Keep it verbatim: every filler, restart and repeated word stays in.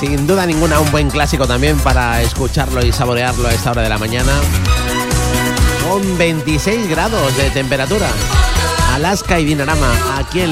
sin duda ninguna un buen clásico también para escucharlo y saborearlo a esta hora de la mañana. Con veintiséis grados de temperatura. Alaska y Dinarama, aquí en